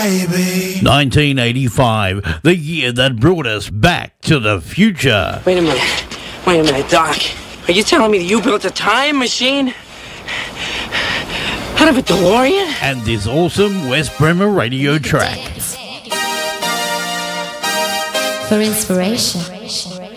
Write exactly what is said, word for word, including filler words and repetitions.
baby. nineteen eighty-five, the year that brought us back to the future. Wait a minute. Wait a minute, Doc. Are you telling me that you built a time machine? Out of a DeLorean? And this awesome West Bremer radio track. For inspiration.